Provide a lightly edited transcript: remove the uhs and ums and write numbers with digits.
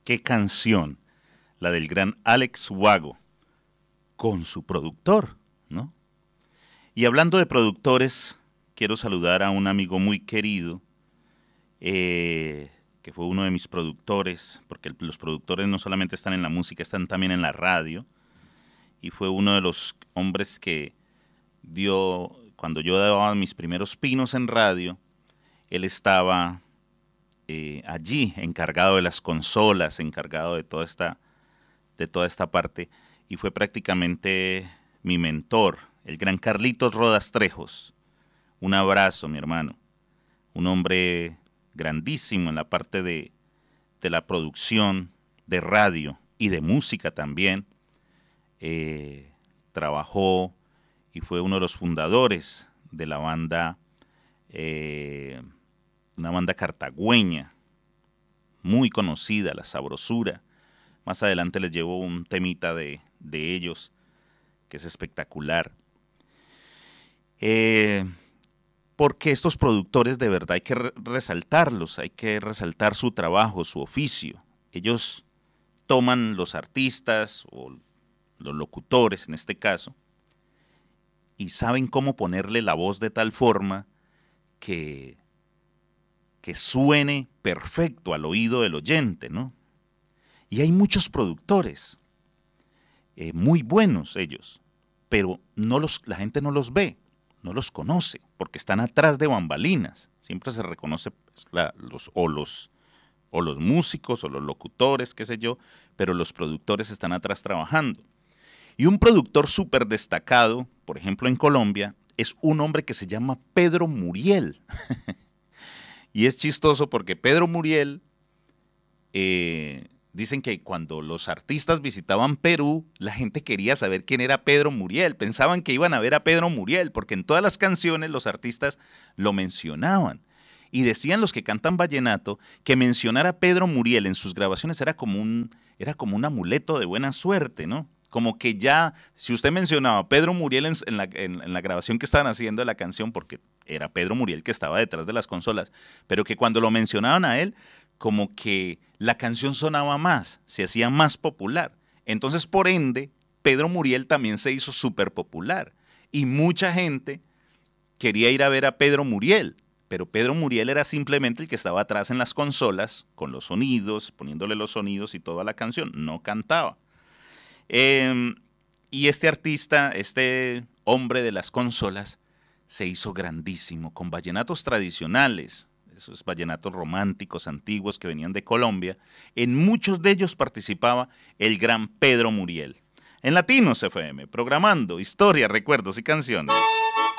qué canción, la del gran Alex Ubago, con su productor, ¿no? Y hablando de productores, quiero saludar a un amigo muy querido, que fue uno de mis productores, porque los productores no solamente están en la música, están también en la radio, y fue uno de los hombres que dio, cuando yo daba mis primeros pinos en radio, él estaba allí, encargado de las consolas, encargado de toda esta parte, y fue prácticamente mi mentor, el gran Carlitos Rodas Trejos. Un abrazo, mi hermano. Un hombre grandísimo en la parte de la producción de radio y de música también. Trabajó y fue uno de los fundadores de la banda, una banda cartagüeña, muy conocida, La Sabrosura. Más adelante les llevo un temita de ellos, que es espectacular. Porque estos productores de verdad hay que resaltarlos, hay que resaltar su trabajo, su oficio. Ellos toman los artistas o los locutores en este caso y saben cómo ponerle la voz de tal forma que suene perfecto al oído del oyente, ¿no? Y hay muchos productores, muy buenos ellos, pero la gente no los ve, no los conoce, porque están atrás de bambalinas. Siempre se reconoce pues, los músicos o los locutores, qué sé yo, pero los productores están atrás trabajando. Y un productor súper destacado, por ejemplo en Colombia, es un hombre que se llama Pedro Muriel. Y es chistoso porque Pedro Muriel, dicen que cuando los artistas visitaban Perú, la gente quería saber quién era Pedro Muriel. Pensaban que iban a ver a Pedro Muriel, porque en todas las canciones los artistas lo mencionaban. Y decían los que cantan vallenato que mencionar a Pedro Muriel en sus grabaciones era como un amuleto de buena suerte, ¿no? Como que ya, si usted mencionaba a Pedro Muriel en la grabación que estaban haciendo de la canción, porque era Pedro Muriel que estaba detrás de las consolas, pero que cuando lo mencionaban a él, como que la canción sonaba más, se hacía más popular. Entonces, por ende, Pedro Muriel también se hizo súper popular. Y mucha gente quería ir a ver a Pedro Muriel, pero Pedro Muriel era simplemente el que estaba atrás en las consolas, con los sonidos, poniéndole los sonidos y toda la canción, no cantaba. Y este artista, este hombre de las consolas, se hizo grandísimo con vallenatos tradicionales, esos vallenatos románticos antiguos que venían de Colombia. En muchos de ellos participaba el gran Pedro Muriel. En Latinos FM, programando historia, recuerdos y canciones.